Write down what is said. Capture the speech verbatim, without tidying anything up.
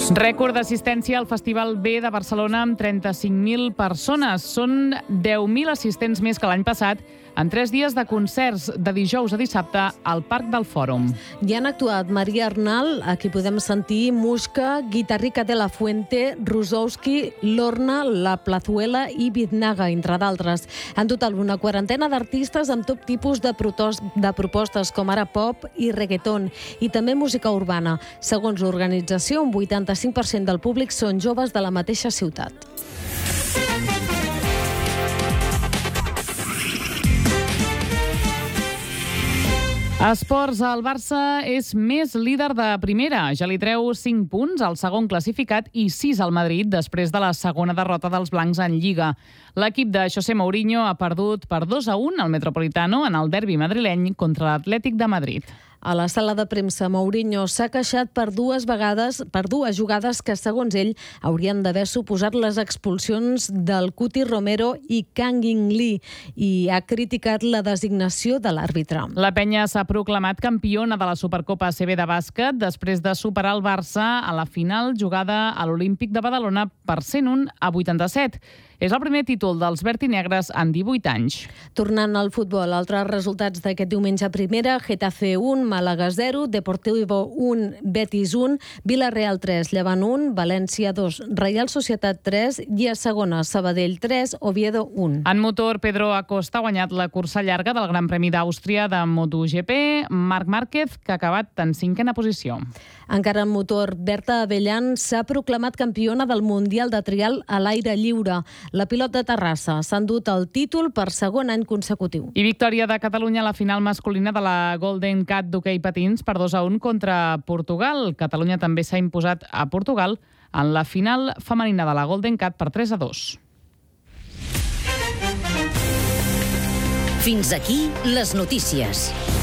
Rècord d'assistència al Festival B de Barcelona amb trenta-cinc mil persones. Són deu mil assistents més que l'any passat en tres dies de concerts de dijous a dissabte al Parc del Fòrum. Hi han actuat Maria Arnal, a qui podem sentir Muixca, Guitarrica de la Fuente, Rusowski, Lorna, La Plazuela i Biznaga, entre d'altres. En total, una quarantena d'artistes amb tot tipus de, protos, de propostes, com ara pop i reggaeton, i també música urbana. Segons l'organització, un vuitanta-cinc per cent del públic són joves de la mateixa ciutat. Esports, el Barça és més líder de primera. Ja li treu cinc punts al segon classificat i sis al Madrid després de la segona derrota dels blancs en Lliga. L'equip de José Mourinho ha perdut per dos a un al Metropolitano en el derbi madrileny contra l'Atlètic de Madrid. A la sala de premsa, Mourinho s'ha queixat per dues vegades per dues jugades que, segons ell, haurien d'haver suposat les expulsions del Cuti Romero i Kang In Lee, i ha criticat la designació de l'àrbitre. La penya s'ha proclamat campiona de la Supercopa A C B de bàsquet després de superar el Barça a la final jugada a l'Olímpic de Badalona per cent un a vuitanta-set. És el primer títol dels vertinegres en divuit anys. Tornant al futbol, altres resultats d'aquest diumenge a primera: Getafe un, Màlaga zero, Deportivo un, Betis un, Villarreal tres, Llevant un, València dos, Reial Societat tres i a segona, Sabadell tres, Oviedo un. En motor, Pedro Acosta ha guanyat la cursa llarga del Gran Premi d'Àustria de MotoGP, Marc Márquez, que ha acabat en cinquena posició. Encara en motor, Berta Abellán s'ha proclamat campiona del Mundial de Trial a l'aire lliure. La pilot de Terrassa s'ha endut el títol per segon any consecutiu. I victòria de Catalunya a la final masculina de la Golden Cat d'hoquei patins per dos a un contra Portugal. Catalunya també s'ha imposat a Portugal en la final femenina de la Golden Cat per tres a dos. Fins aquí les notícies.